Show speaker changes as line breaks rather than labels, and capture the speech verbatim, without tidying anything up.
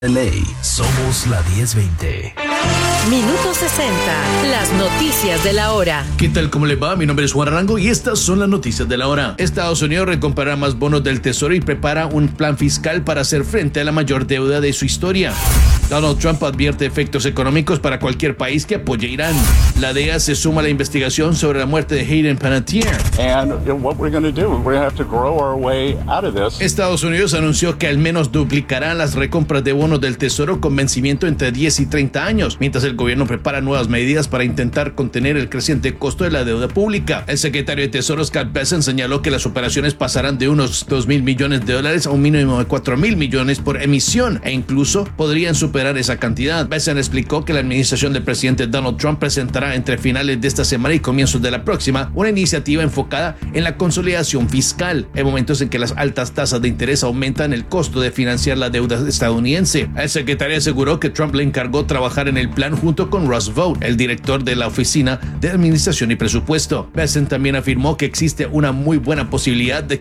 Ley. Somos la diez veinte.
Minuto sesenta. Las noticias de la hora.
¿Qué tal? ¿Cómo le va? Mi nombre es Juan Arango y estas son las noticias de la hora. Estados Unidos recomprará más bonos del Tesoro y prepara un plan fiscal para hacer frente a la mayor deuda de su historia. Donald Trump advierte efectos económicos para cualquier país que apoye a Irán. La D E A se suma a la investigación sobre la muerte de Hayden Panettiere. Estados Unidos anunció que al menos duplicará las recompras de bonos del Tesoro con vencimiento entre diez y treinta años, mientras el gobierno prepara nuevas medidas para intentar contener el creciente costo de la deuda pública. El secretario de Tesoro Scott Bessent señaló que las operaciones pasarán de unos dos mil millones de dólares a un mínimo de cuatro mil millones por emisión e incluso podrían superar esa cantidad. Bessent explicó que la administración del presidente Donald Trump presentará entre finales de esta semana y comienzos de la próxima una iniciativa enfocada en la consolidación fiscal, en momentos en que las altas tasas de interés aumentan el costo de financiar la deuda estadounidense. El secretario aseguró que Trump le encargó trabajar en el plan junto con Russ Vought, el director de la Oficina de Administración y Presupuesto. Bessent también afirmó que existe una muy buena posibilidad de